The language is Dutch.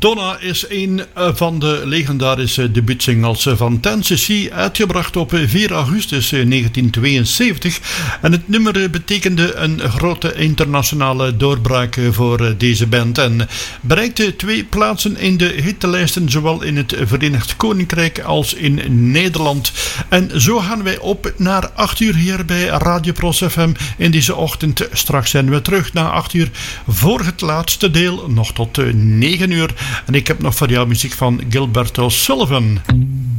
Donna is een van de legendarische debuutsingles van Tennessee, uitgebracht op 4 augustus 1972. En het nummer betekende een grote internationale doorbraak voor deze band en bereikte 2 plaatsen in de hitlijsten, zowel in het Verenigd Koninkrijk als in Nederland. En zo gaan wij op naar 8 uur hier bij Radio Pros FM in deze ochtend. Straks zijn we terug na 8 uur voor het laatste deel, nog tot 9 uur. En ik heb nog voor jou muziek van Gilberto Sullivan.